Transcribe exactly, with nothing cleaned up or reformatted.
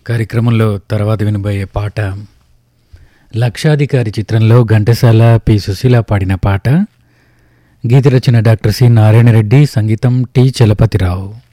కార్యక్రమంలో తర్వాత వినబోయే పాట లక్షాధికారి చిత్రంలో ఘంటసాల పి సుశీల పాడిన పాట. గీత రచన డాక్టర్ సి నారాయణ రెడ్డి, సంగీతం టి చలపతిరావు.